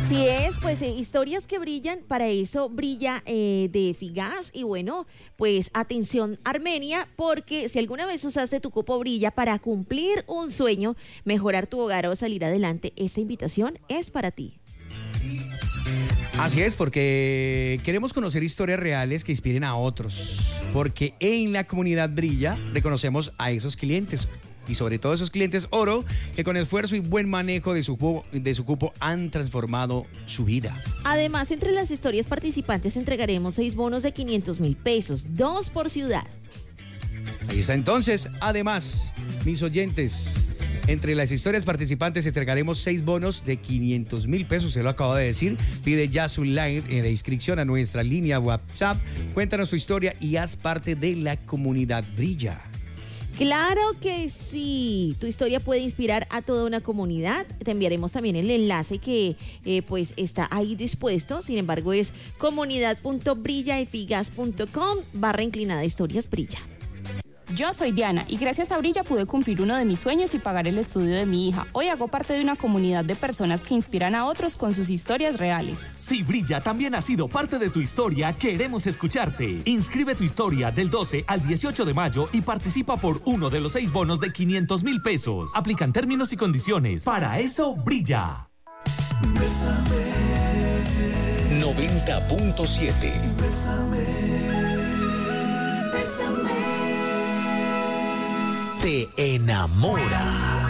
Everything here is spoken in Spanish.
Así es, pues historias que brillan, para eso brilla de Efigas. Y bueno, pues atención Armenia, porque si alguna vez usaste tu cupo Brilla para cumplir un sueño, mejorar tu hogar o salir adelante, esa invitación es para ti. Así es, porque queremos conocer historias reales que inspiren a otros, porque en la comunidad Brilla reconocemos a esos clientes y sobre todo esos clientes oro que con esfuerzo y buen manejo de su cupo han transformado su vida. Además, entre las historias participantes entregaremos 6 bonos de 500,000 pesos, 2 por ciudad. Ahí está entonces. Además, mis oyentes, entre las historias participantes entregaremos 6 bonos de 500,000 pesos, se lo acabo de decir. Pide ya su line de inscripción a nuestra línea WhatsApp. Cuéntanos tu historia y haz parte de la comunidad Brilla. Claro que sí, tu historia puede inspirar a toda una comunidad. Te enviaremos también el enlace que pues está ahí dispuesto. Sin embargo, es comunidad.brillaefigas.com/historias Brilla. Yo soy Diana y gracias a Brilla pude cumplir uno de mis sueños y pagar el estudio de mi hija. Hoy hago parte de una comunidad de personas que inspiran a otros con sus historias reales. Si Brilla también ha sido parte de tu historia, queremos escucharte. Inscribe tu historia del 12 al 18 de mayo y participa por uno de los 6 bonos de 500,000 pesos. Aplican términos y condiciones. Para eso, Brilla. 90.7 te enamora.